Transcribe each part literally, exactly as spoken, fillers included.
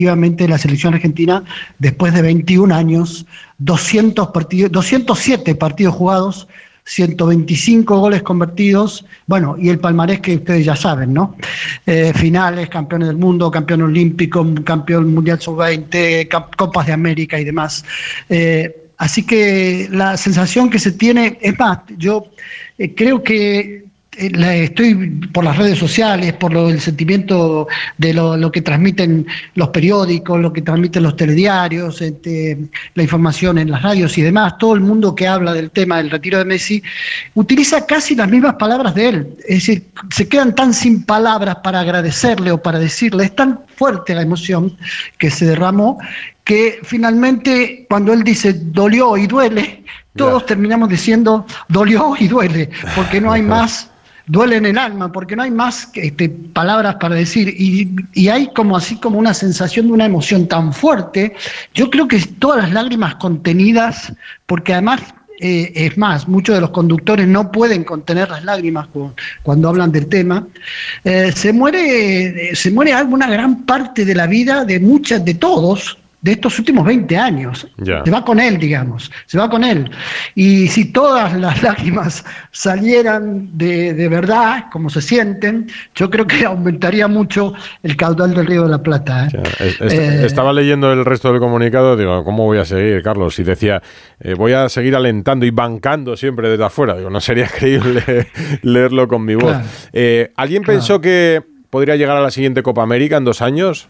efectivamente la selección argentina, después de veintiún años, doscientos partidos, doscientos siete partidos jugados, ciento veinticinco goles convertidos, bueno, y el palmarés que ustedes ya saben, ¿no? Eh, finales, campeones del mundo, campeón olímpico, campeón mundial sub veinte, Copas de América y demás. Eh, así que la sensación que se tiene, es más, yo eh, creo que estoy por las redes sociales, por lo, el sentimiento de lo, lo que transmiten los periódicos, lo que transmiten los telediarios, este, la información en las radios y demás, todo el mundo que habla del tema del retiro de Messi utiliza casi las mismas palabras de él, es decir, se quedan tan sin palabras para agradecerle o para decirle, es tan fuerte la emoción que se derramó que finalmente cuando él dice dolió y duele, todos yeah. terminamos diciendo dolió y duele, porque no hay más. Duele en el alma, porque no hay más este, palabras para decir, y, y hay como así como una sensación de una emoción tan fuerte. Yo creo que todas las lágrimas contenidas, porque además, eh, es más, muchos de los conductores no pueden contener las lágrimas cuando, cuando hablan del tema, eh, se muere, se muere alguna gran parte de la vida de muchas, de todos, de estos últimos veinte años. Yeah. Se va con él, digamos, se va con él. Y si todas las lágrimas salieran de, de verdad, como se sienten, yo creo que aumentaría mucho el caudal del Río de la Plata. ¿eh? Yeah. Est- eh, estaba leyendo el resto del comunicado, digo, ¿cómo voy a seguir, Carlos? Y decía, eh, voy a seguir alentando y bancando siempre desde afuera. Digo, no sería creíble leerlo con mi voz. Claro. Eh, ¿Alguien claro. pensó que podría llegar a la siguiente Copa América en dos años?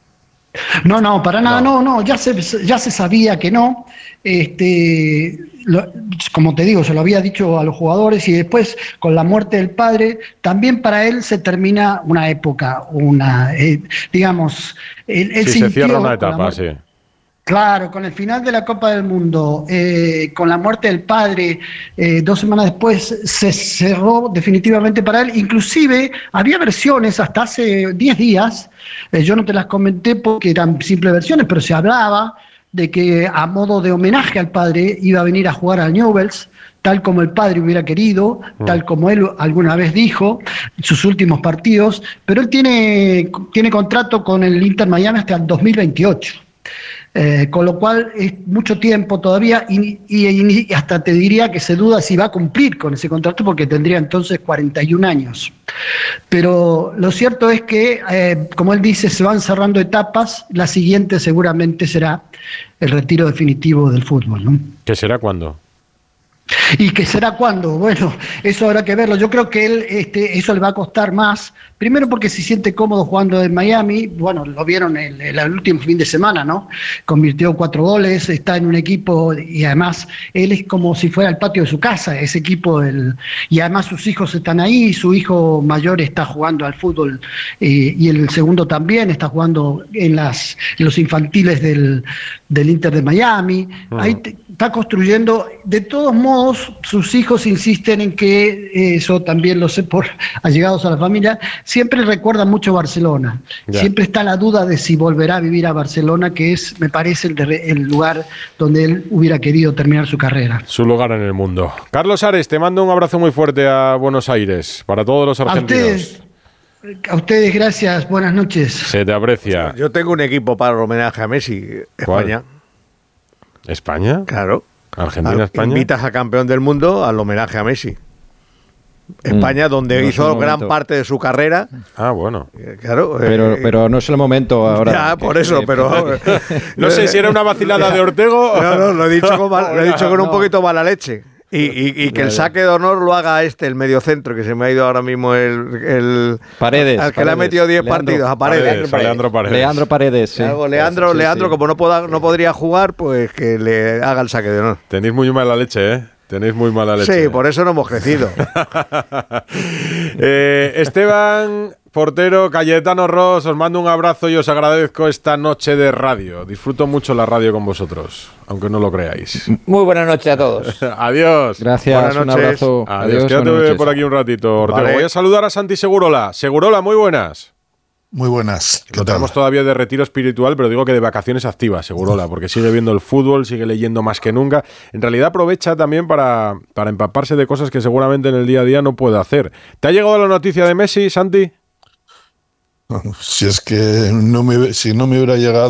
No, no, para nada, no, no, no ya se, ya se sabía que no, este, lo, como te digo, se lo había dicho a los jugadores y después con la muerte del padre, también para él se termina una época, una, eh, digamos, él, él sí, se cierra una etapa, sí. Claro, con el final de la Copa del Mundo, eh, con la muerte del padre, eh, dos semanas después se cerró definitivamente para él. Inclusive había versiones hasta hace diez días, eh, yo no te las comenté porque eran simples versiones, pero se hablaba de que a modo de homenaje al padre iba a venir a jugar al Newell's, tal como el padre hubiera querido, mm. tal como él alguna vez dijo, sus últimos partidos, pero él tiene, tiene contrato con el Inter Miami hasta el dos mil veintiocho. Eh, con lo cual es mucho tiempo todavía y, y, y hasta te diría que se duda si va a cumplir con ese contrato porque tendría entonces cuarenta y un años. Pero lo cierto es que, eh, como él dice, se van cerrando etapas, la siguiente seguramente será el retiro definitivo del fútbol, ¿no? ¿Qué será cuándo? ¿Y qué será cuándo? Bueno, eso habrá que verlo. Yo creo que él, este, eso le va a costar más. Primero porque se siente cómodo jugando en Miami. Bueno, lo vieron el, el, el último fin de semana, ¿no? Convirtió cuatro goles, está en un equipo y además él es como si fuera el patio de su casa, ese equipo. El, y además sus hijos están ahí, su hijo mayor está jugando al fútbol eh, y el segundo también está jugando en, las, en los infantiles del, del Inter de Miami. Uh-huh. Ahí te, está construyendo, de todos modos, sus hijos insisten en que, eh, eso también lo sé por allegados a la familia, siempre recuerdan mucho Barcelona. Ya. Siempre está la duda de si volverá a vivir a Barcelona, que es, me parece, el, de, el lugar donde él hubiera querido terminar su carrera. Su lugar en el mundo. Carlos Ares, te mando un abrazo muy fuerte a Buenos Aires, para todos los argentinos. A ustedes, a ustedes gracias, buenas noches. Se te aprecia. Yo tengo un equipo para el homenaje a Messi, España. ¿Cuál? ¿España? Claro. Argentina, España. Invitas a campeón del mundo al homenaje a Messi. España, mm, donde no hizo gran parte de su carrera. Ah, bueno. Claro. Pero, eh, pero no es el momento ahora. Ya, por eso, pero. No sé si era una vacilada de Ortego. No, no, lo he dicho con, mal, lo he dicho con un poquito mala leche. Y, y, y que el saque de honor lo haga este, el mediocentro, que se me ha ido ahora mismo el. el Paredes. Al que Paredes. le ha metido diez partidos, a Paredes. Paredes, Leandro Paredes. Leandro Paredes, sí. Algo, Leandro, sí, Leandro sí. como no, pueda, no podría jugar, pues que le haga el saque de honor. Tenéis muy mala leche, ¿eh? Tenéis muy mala leche. Sí, por eso no hemos crecido. eh, Esteban, portero, Cayetano Ross, os mando un abrazo y os agradezco esta noche de radio. Disfruto mucho la radio con vosotros, aunque no lo creáis. Muy buenas noches a todos. Adiós. Gracias, buenas un noches. Adiós, abrazo. Adiós, quédate por aquí un ratito, Ortego. Vale. Voy a saludar a Santi Segurola. Segurola, muy buenas. Muy buenas. Lo tenemos todavía de retiro espiritual, pero digo que de vacaciones activas, Segurola, porque sigue viendo el fútbol, sigue leyendo más que nunca. En realidad aprovecha también para, para empaparse de cosas que seguramente en el día a día no puede hacer. ¿Te ha llegado la noticia de Messi, Santi? Si es que no me, si no me hubiera llegado